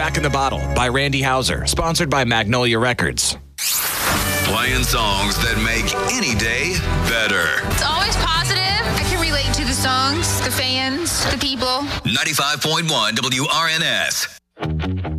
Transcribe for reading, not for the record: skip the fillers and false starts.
Back in the Bottle by Randy Houser, sponsored by Magnolia Records. Playing songs that make any day better. It's always positive. I can relate to the songs, the fans, the people. 95.1 WRNS.